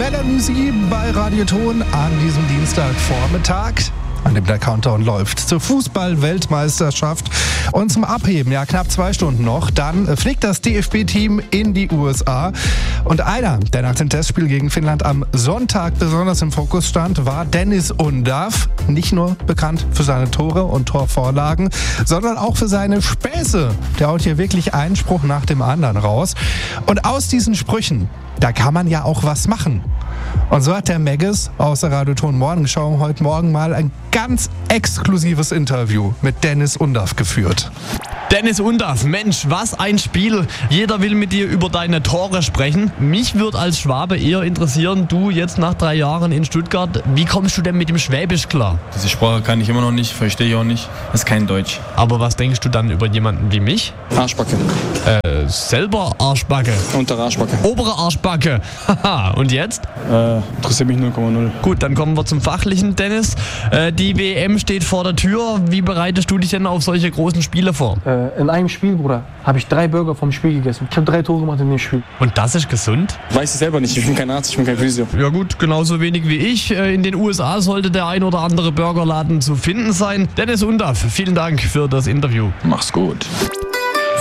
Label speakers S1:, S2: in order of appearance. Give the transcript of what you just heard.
S1: Melanie bei Radioton an diesem Dienstagvormittag, an dem der Countdown läuft zur Fußball-Weltmeisterschaft. Und zum Abheben, ja, knapp 2 Stunden noch, dann fliegt das DFB-Team in die USA. Und einer, der nach dem Testspiel gegen Finnland am Sonntag besonders im Fokus stand, war Deniz Undav. Nicht nur bekannt für seine Tore und Torvorlagen, sondern auch für seine Späße. Der haut hier wirklich einen Spruch nach dem anderen raus. Und aus diesen Sprüchen, da kann man ja auch was machen. Und so hat der Megges aus der Radioton Morgenschau heute Morgen mal ein ganz exklusives Interview mit Deniz Undav geführt.
S2: Deniz Undav, Mensch, was ein Spiel. Jeder will mit dir über deine Tore sprechen. Mich würde als Schwabe eher interessieren, du jetzt nach 3 Jahren in Stuttgart, wie kommst du denn mit dem Schwäbisch klar?
S3: Diese Sprache kann ich immer noch nicht, verstehe ich auch nicht. Das ist kein Deutsch.
S2: Aber was denkst du dann über jemanden wie mich?
S4: Arschbacke.
S2: Selber Arschbacke.
S4: Untere Arschbacke.
S2: Obere Arschbacke. Haha, und jetzt?
S4: Interessiert mich 0,0.
S2: Gut, dann kommen wir zum Fachlichen, Dennis. Die WM steht vor der Tür. Wie bereitest du dich denn auf solche großen Spiele vor?
S5: In einem Spiel, Bruder, habe ich 3 Burger vom Spiel gegessen. Ich habe 3 Tore gemacht in dem Spiel.
S2: Und das ist gesund?
S4: Weiß ich selber nicht, ich bin kein Arzt, ich bin kein Physio.
S2: Ja gut, genauso wenig wie ich. In den USA sollte der ein oder andere Burgerladen zu finden sein. Deniz Undav, vielen Dank für das Interview.
S3: Mach's gut.